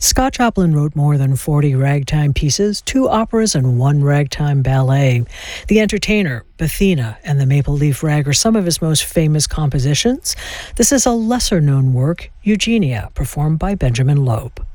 Scott Joplin wrote more than 40 ragtime pieces, 2 operas, and 1 ragtime ballet. The Entertainer, Bethina, and the Maple Leaf Rag are some of his most famous compositions. This is a lesser-known work, Eugenia, performed by Benjamin Loeb.